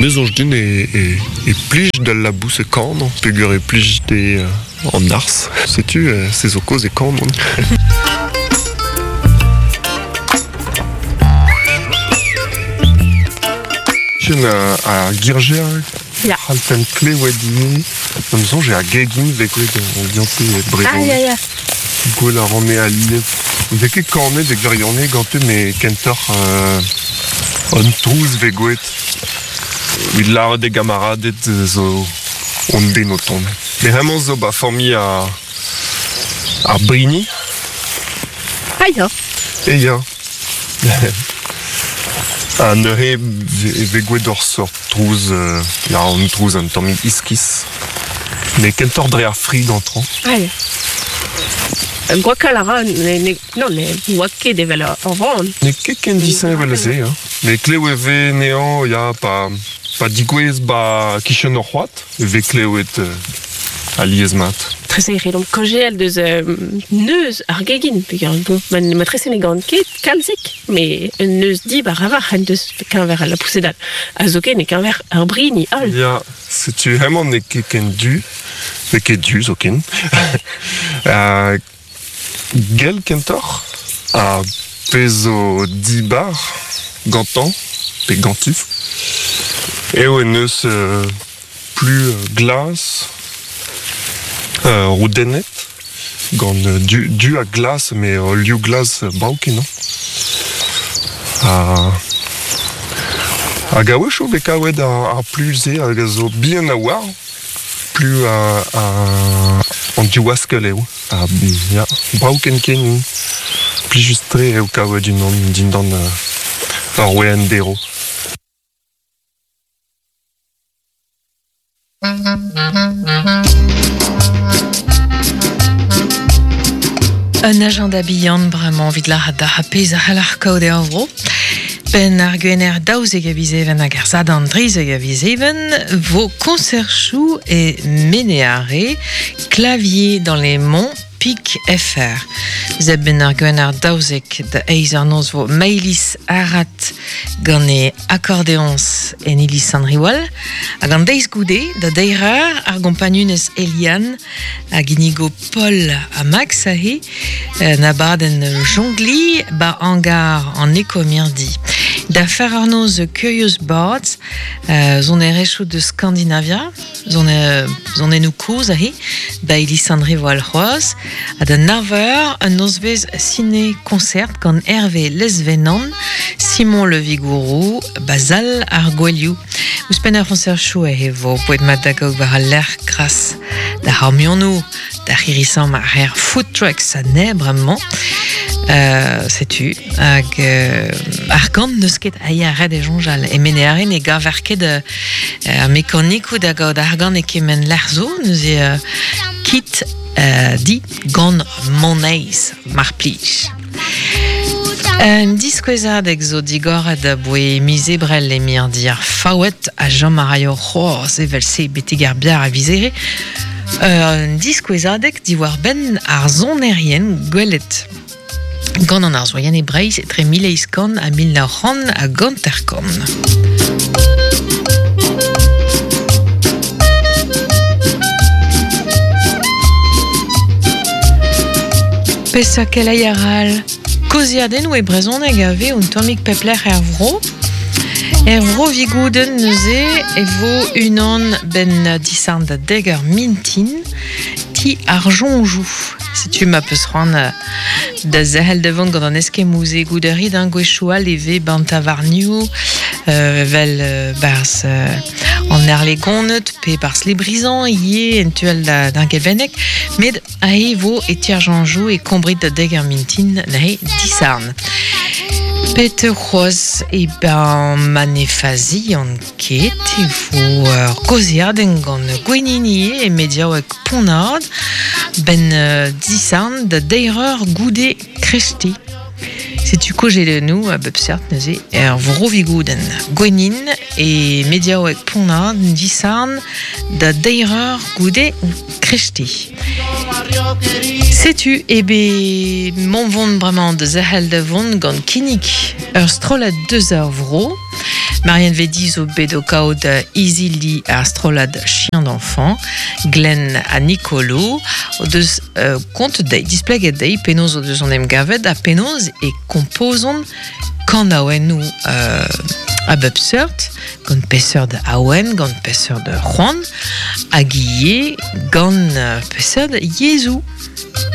maison d'une et plige de la bouse quand non pegur et plige des en ars sais-tu ces ocos et quand non. Je à Girger halten clé wedi comme ça j'ai à Gagin avec quoi on dit bref Gola remet à l'île avec que cornet de Glorionné ganté mais Kentor on trouve vegoet il l'a des camarades zo on dénoton mais vraiment zo ba formé à Brini aïe et ya un heure vegoet d'or sort trouve là on trouve un temps iskis mais Kentor drea free d'entrant aïe Guacalara, non, guac des valeurs en vente. Mais qu'est-ce dit ça, valsé, hein? Mais clé ou éve néant, y a pas d'iguez, bah, qui chante en droite, éve clé ou est à liesmat. Très serré, donc quand j'ai elle de neuse argagin, puis bon, ma très sénégante qui est calzique, mais une neuse dit, bah, rava, qu'un verre à la poussée d'al. Azoké n'est qu'un verre arbri ni al. Ya, c'est tu vraiment n'est qu'un du, mais qu'un du, zokin. Gel Kentor a peso 10 bar gantan et gantif et au neus plus glace roudenet gant du à glace mais lieu glace bauki non a gawesh ou bekawed a plus à gazo bien à voir plus en du waskeleu ah bien brauken ken plus justre au cas d'une dans Orwendero un agenda beyond vraiment envie de la hada hapez à l'arco de euro ben arguener daouzeg a vizeven hag ar zadandrizeg a vizeven vo concerchou et meneare clavier dans les monts Pic FR. Zeb ben arguener daouzeg de eiz ar noz vo meilis arat gant e accordéons en ilis an riwal hag an deiz goude da deirer ar gompanunez Eliane hag inigo Paul a Max ahe na bad en jongli ba angar an ekomirdi. Da fer ar noz Curious Birds zon e rechou de Scandinavia zon e nou kouz ahe ba ilis an riwal c'hoaz a da narveur un nozvez ciné-concert gant Hervé Lesvenan, Simon Le Vigourou, Basal ar Gwelioù. Ouz pen ar concerchou vo poet mat da gaout war al ler kras da harmionou, da c'hirisam ar food trucks a nebremment. Sais-tu hag ar gant neus ket a ya red e jonjal e menearen e gaverket mekanikou da gaout ar gant e kemen lerzo neus e kit di gant moneiz mar plij. Diskouezadeg zo digoret da boe mizebrel e mirdi ar faouet a Jean-Mario Roz evel se betig ar biar a vizere. Diskouezadeg di war ben ar zonerien gwelet gant an ar zoyen e breiz etre mileiz kan a 1900 a ganterkan. Pesa kelayaral koziaden ou e brezoneg ave un tomik pepler er vro vigouden neuze e vo unan ben disant da deger mintin ti arjonjou. Si tu m'as peus ran da zahel devant gant an eskemouze gouderi d'un gwechoual eve bantavarniou vel bars an er legonet pe bars le brizan ie entuel d'un gelvenek med a vo e tiarjanjou e kombrit da deger mintin na he disarn. Peter Roz e ben manefazi an ket e vo koziaden gant gwenini e mediaouek ponad ben disarn da deirer goude kresti. Setu kojet nou a bep sert neuze vro vigouden gwenin e mediaouek ponad disarn da deirer goude kresti. Setu ebe monvon bremañ de zahel da vont gant kinnik ur strolet 2 eur vro Marianne Védiz au Bedocao de Isili à Astrolade Chien d'enfant, Glenn à Nicolo, au deux compte des display des penos au deuxième gavet à penos et composons quand nous à Bubsert, gant peseur de Awen, gant peseur de Juan, à Guillet, gant peseur de Jésus.